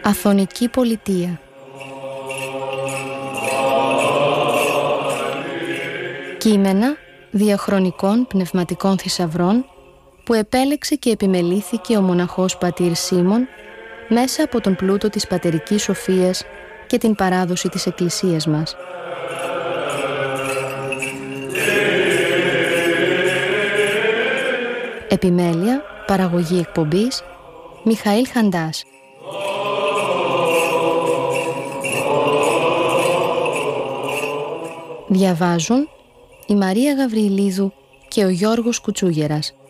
Αθωνική πολιτεία. Κείμενα διαχρονικών πνευματικών θησαυρών που επέλεξε και επιμελήθηκε ο μοναχός πατήρ Σίμων μέσα από τον πλούτο της πατερικής σοφίας και την παράδοση της Εκκλησίας μας. Επιμέλεια, παραγωγή εκπομπής, Μιχαήλ Χαντάς. Διαβάζουν η Μαρία Γαβριηλίδου και ο Γιώργος Κουτσούγερας.